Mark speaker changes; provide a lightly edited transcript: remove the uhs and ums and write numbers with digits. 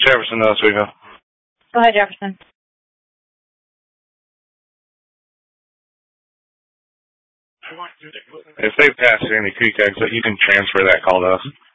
Speaker 1: Jefferson, Oswego.
Speaker 2: Go ahead, Jefferson.
Speaker 1: If they pass Sandy Creek exit, you can transfer that call to us.